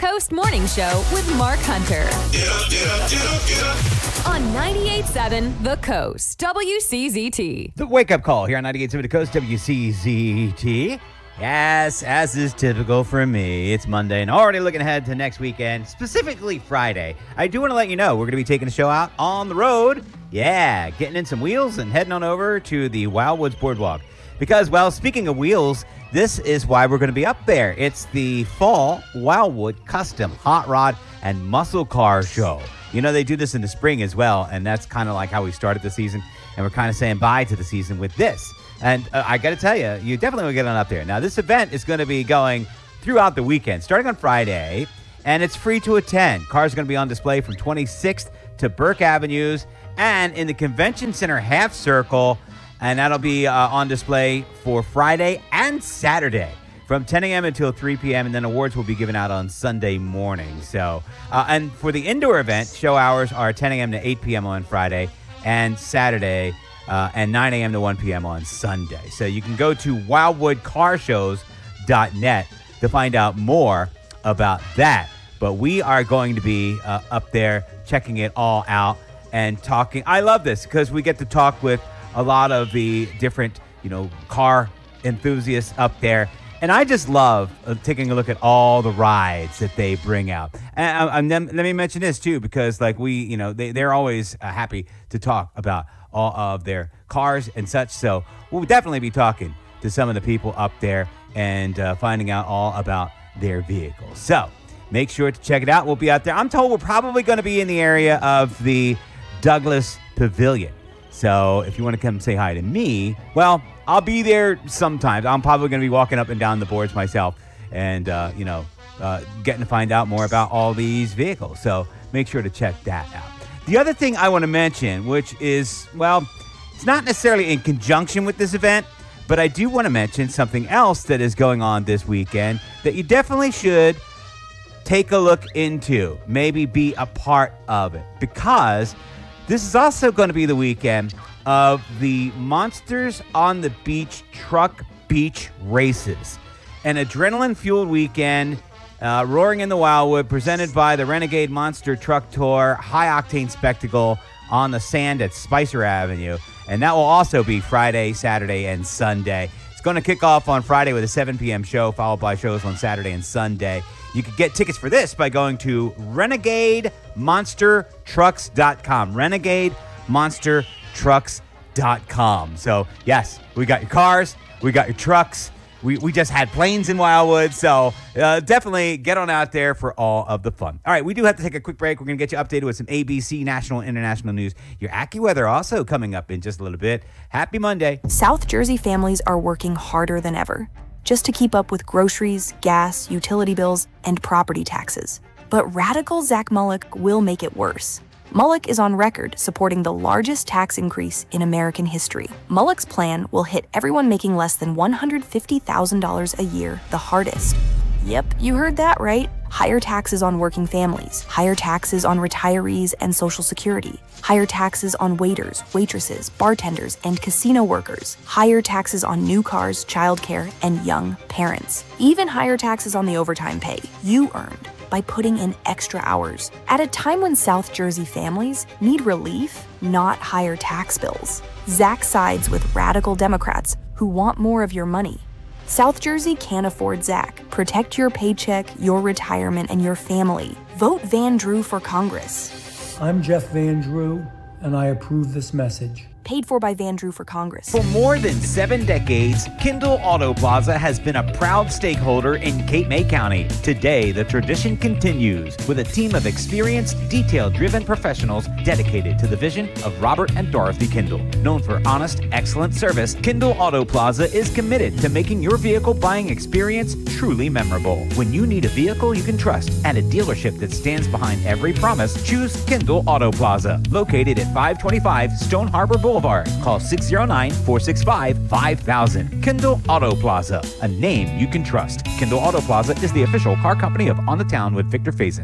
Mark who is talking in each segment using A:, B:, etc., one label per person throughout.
A: Coast Morning Show with Mark Hunter. Get up. On 98.7 The Coast, WCZT.
B: The wake-up call here on 98.7 The Coast, WCZT. Yes, as is typical for me, it's Monday and already looking ahead to next weekend, specifically Friday. I do want to let you know we're going to be taking the show out on the road. Yeah, getting in some wheels and heading on over to the Wildwoods Boardwalk. Because, well, speaking of wheels, this is why we're going to be up there. It's the Fall Wildwood Custom Hot Rod and Muscle Car Show. You know, they do this in the spring as well, and that's kind of like how we started the season, and we're kind of saying bye to the season with this. And I got to tell you, you definitely will get on up there. Now, this event is going to be going throughout the weekend, starting on Friday, and it's free to attend. Cars are going to be on display from 26th to Burke Avenues and in the Convention Center half circle, and that'll be on display for Friday and Saturday from 10 a.m. until 3 p.m., and then awards will be given out on Sunday morning. So, and for the indoor event, show hours are 10 a.m. to 8 p.m. on Friday and Saturday, and 9 a.m. to 1 p.m. on Sunday. So you can go to wildwoodcarshows.net to find out more about that. But we are going to be up there checking it all out and talking. I love this because we get to talk with a lot of the different, car enthusiasts up there. And I just love taking a look at all the rides that they bring out. And then, let me mention this too, because they're always happy to talk about all of their cars and such. So we'll definitely be talking to some of the people up there and finding out all about their vehicles. So make sure to check it out. We'll be out there. I'm told we're probably going to be in the area of the Douglas Pavilion. So if you want to come say hi to me, well, I'll be there sometimes. I'm probably going to be walking up and down the boards myself and, getting to find out more about all these vehicles. So make sure to check that out. The other thing I want to mention, which is, well, it's not necessarily in conjunction with this event, but I do want to mention something else that is going on this weekend that you definitely should take a look into, maybe be a part of it, because this is also going to be the weekend of the Monsters on the Beach Truck Beach Races, an adrenaline-fueled weekend roaring in the Wildwood, presented by the Renegade Monster Truck Tour high-octane spectacle on the sand at Spicer Avenue. And that will also be Friday, Saturday, and Sunday. It's going to kick off on Friday with a 7 p.m. show, followed by shows on Saturday and Sunday. You can get tickets for this by going to RenegadeMonsterTrucks.com. RenegadeMonsterTrucks.com. So, yes, we got your cars, we got your trucks. We just had planes in Wildwood, so definitely get on out there for all of the fun. All right, we do have to take a quick break. We're going to get you updated with some ABC national and international news. Your AccuWeather also coming up in just a little bit. Happy Monday.
C: South Jersey families are working harder than ever just to keep up with groceries, gas, utility bills, and property taxes. But radical Zach Mullick will make it worse. Mullick is on record supporting the largest tax increase in American history. Mullick's plan will hit everyone making less than $150,000 a year the hardest. Yep, you heard that right. Higher taxes on working families, higher taxes on retirees and Social Security, higher taxes on waiters, waitresses, bartenders, and casino workers, higher taxes on new cars, childcare, and young parents, even higher taxes on the overtime pay you earned by putting in extra hours at a time when South Jersey families need relief, not higher tax bills. Zach sides with radical Democrats who want more of your money. South Jersey can't afford Zach. Protect your paycheck, your retirement, and your family. Vote Van Drew for Congress.
D: I'm Jeff Van Drew, and I approve this message.
C: Paid for by Van Drew for Congress.
B: For more than 7 decades, Kindle Auto Plaza has been a proud stakeholder in Cape May County. Today, the tradition continues with a team of experienced, detail-driven professionals dedicated to the vision of Robert and Dorothy Kindle. Known for honest, excellent service, Kindle Auto Plaza is committed to making your vehicle buying experience truly memorable. When you need a vehicle you can trust and a dealership that stands behind every promise, choose Kindle Auto Plaza. Located at 525 Stone Harbor Boulevard. Call 609-465-5000. Kindle Auto Plaza, a name you can trust. Kindle Auto Plaza is the official car company of On the Town with Victor Faison.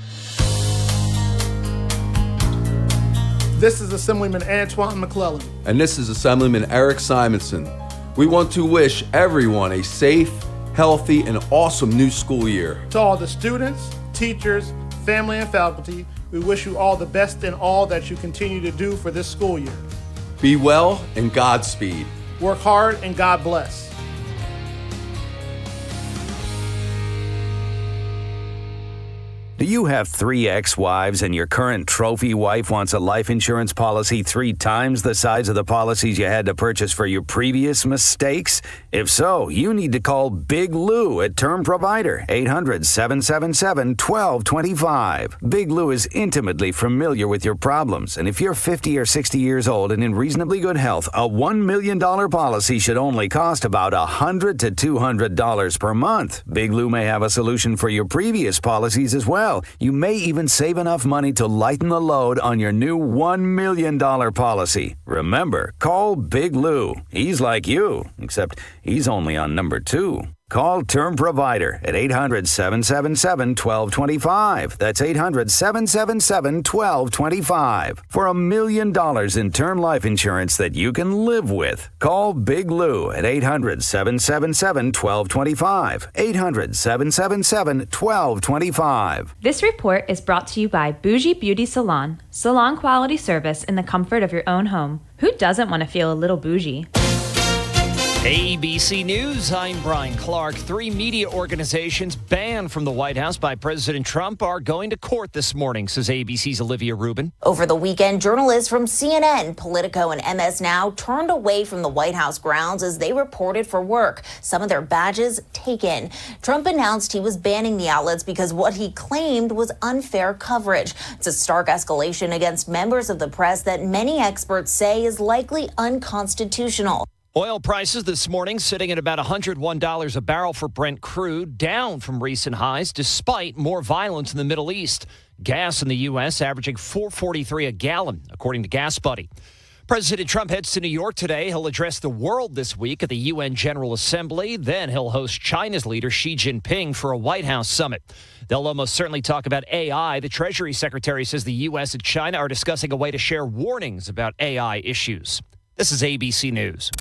E: This is Assemblyman Antoine McClellan.
F: And this is Assemblyman Eric Simonson. We want to wish everyone a safe, healthy, and awesome new school year.
E: To all the students, teachers, family, and faculty, we wish you all the best in all that you continue to do for this school year.
F: Be well and Godspeed.
E: Work hard and God bless.
G: Do you have 3 ex-wives and your current trophy wife wants a life insurance policy 3 times the size of the policies you had to purchase for your previous mistakes? If so, you need to call Big Lou at Term Provider, 800-777-1225. Big Lou is intimately familiar with your problems, and if you're 50 or 60 years old and in reasonably good health, a $1 million policy should only cost about $100 to $200 per month. Big Lou may have a solution for your previous policies as well. You may even save enough money to lighten the load on your new $1 million policy. Remember, call Big Lou. He's like you, except he's only on number 2. Call Term Provider at 800-777-1225. That's 800-777-1225 for $1 million in term life insurance that you can live with. Call Big Lou at 800-777-1225. 800-777-1225.
H: This report is brought to you by Bougie Beauty Salon. Salon quality service in the comfort of your own home. Who doesn't want to feel a little bougie?
I: ABC News, I'm Brian Clark. 3 media organizations banned from the White House by President Trump are going to court this morning, says ABC's Olivia Rubin.
J: Over the weekend, journalists from CNN, Politico, and MS Now turned away from the White House grounds as they reported for work. Some of their badges taken. Trump announced he was banning the outlets because what he claimed was unfair coverage. It's a stark escalation against members of the press that many experts say is likely unconstitutional.
I: Oil prices this morning sitting at about $101 a barrel for Brent crude, down from recent highs despite more violence in the Middle East. Gas in the U.S. averaging $4.43 a gallon, according to Gas Buddy. President Trump heads to New York today. He'll address the world this week at the UN General Assembly. Then he'll host China's leader Xi Jinping for a White House summit. They'll almost certainly talk about AI. The Treasury Secretary says the U.S. and China are discussing a way to share warnings about AI issues. This is ABC News.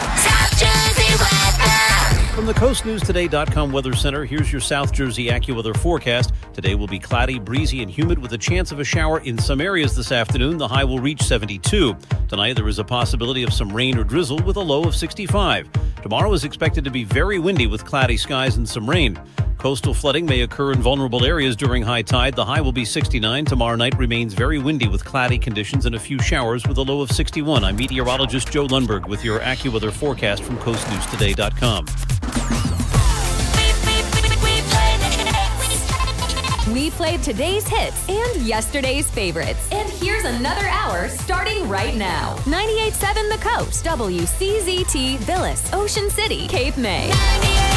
K: From the CoastNewsToday.com Weather Center, here's your South Jersey AccuWeather forecast. Today will be cloudy, breezy, and humid with a chance of a shower in some areas this afternoon. The high will reach 72. Tonight, there is a possibility of some rain or drizzle with a low of 65. Tomorrow is expected to be very windy with cloudy skies and some rain. Coastal flooding may occur in vulnerable areas during high tide. The high will be 69. Tomorrow night remains very windy with cloudy conditions and a few showers with a low of 61. I'm meteorologist Joe Lundberg with your AccuWeather forecast from CoastNewsToday.com.
A: We played today's hits and yesterday's favorites. And here's another hour starting right now. 98.7 The Coast, WCZT, Villas, Ocean City, Cape May.